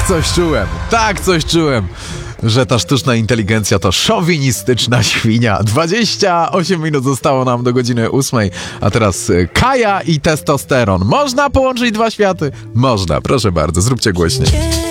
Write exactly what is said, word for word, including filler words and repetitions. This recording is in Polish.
Tak coś czułem, tak coś czułem, że ta sztuczna inteligencja to szowinistyczna świnia. dwadzieścia osiem minut zostało nam do godziny ósmej, a teraz Kaja i testosteron. Można połączyć dwa światy? Można, proszę bardzo, zróbcie głośniej.